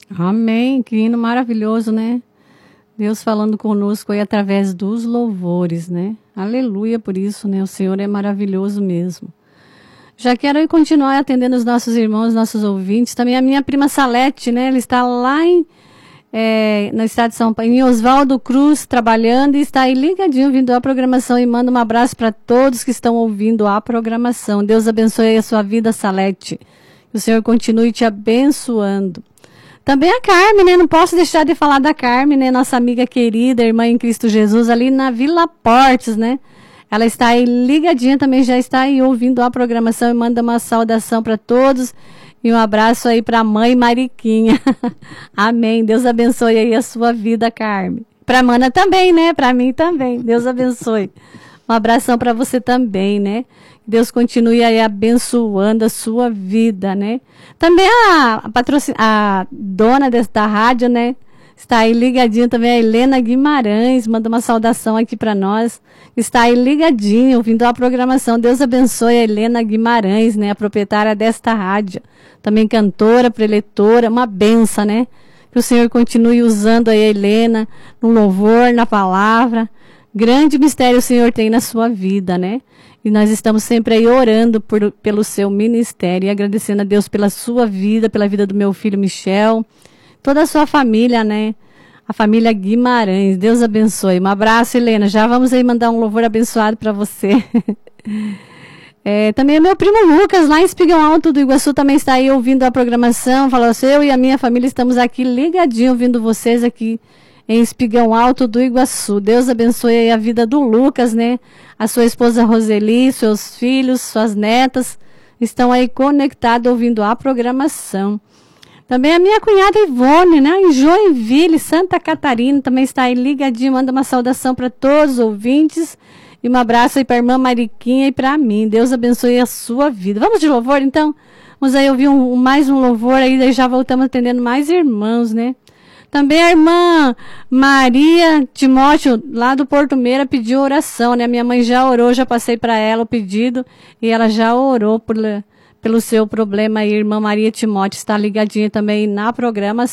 Amém. Que hino maravilhoso, né? Deus falando conosco aí através dos louvores, né? Aleluia por isso, né? O Senhor é maravilhoso mesmo. Já quero aí continuar atendendo os nossos irmãos, nossos ouvintes. Também a minha prima Salete, né? Ela está lá no estado de São Paulo, em Oswaldo Cruz, trabalhando e está aí ligadinho, ouvindo a programação. E manda um abraço para todos que estão ouvindo a programação. Deus abençoe a sua vida, Salete. Que o Senhor continue te abençoando. Também a Carmen, né? Não posso deixar de falar da Carmen, né? Nossa amiga querida, irmã em Cristo Jesus, ali na Vila Portes, né? Ela está aí ligadinha, também já está aí ouvindo a programação e manda uma saudação para todos e um abraço aí para a mãe Mariquinha. Amém. Deus abençoe aí a sua vida, Carmen. Para a Mana também, né? Para mim também. Deus abençoe. Um abração para você também, né? Deus continue aí abençoando a sua vida, né? Também a dona da rádio, né? Está aí ligadinha também, a Helena Guimarães, manda uma saudação aqui para nós. Está aí ligadinha, ouvindo a programação. Deus abençoe a Helena Guimarães, né? A proprietária desta rádio. Também cantora, preletora, uma benção, né? Que o Senhor continue usando aí a Helena no louvor, na palavra. Grande mistério o Senhor tem na sua vida, né? E nós estamos sempre aí orando pelo seu ministério e agradecendo a Deus pela sua vida, pela vida do meu filho Michel, toda a sua família, né? A família Guimarães. Deus abençoe. Um abraço, Helena. Já vamos aí mandar um louvor abençoado para você. Também o meu primo Lucas, lá em Espigão Alto do Iguaçu, também está aí ouvindo a programação. Falou assim, eu e a minha família estamos aqui ligadinho, ouvindo vocês aqui em Espigão Alto do Iguaçu. Deus abençoe aí a vida do Lucas, né? A sua esposa Roseli, seus filhos, suas netas estão aí conectados ouvindo a programação. Também a minha cunhada Ivone, né? Em Joinville, Santa Catarina, também está aí ligadinho. Manda uma saudação para todos os ouvintes e um abraço aí para a irmã Mariquinha e para mim. Deus abençoe a sua vida. Vamos de louvor, então? Vamos aí ouvir mais um louvor aí, daí já voltamos atendendo mais irmãos, né? Também a irmã Maria Timóteo, lá do Porto Meira, pediu oração, né? Minha mãe já orou, já passei para ela o pedido e ela já orou pelo seu problema aí. Irmã Maria Timóteo está ligadinha também na programação.